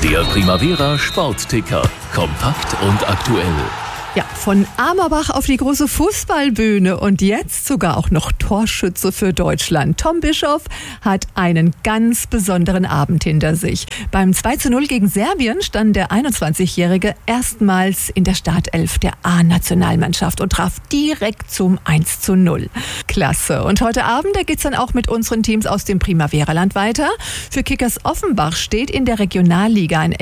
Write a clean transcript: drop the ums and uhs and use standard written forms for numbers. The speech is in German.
Der Primavera Sportticker. Kompakt und aktuell. Ja, von Amerbach auf die große Fußballbühne und jetzt sogar auch noch Torschütze für Deutschland. Tom Bischoff hat einen ganz besonderen Abend hinter sich. Beim 2:0 gegen Serbien stand der 21-Jährige erstmals in der Startelf der A-Nationalmannschaft und traf direkt zum 1:0. Klasse. Und heute Abend, da geht's dann auch mit unseren Teams aus dem Primavera-Land weiter. Für Kickers Offenbach steht in der Regionalliga ein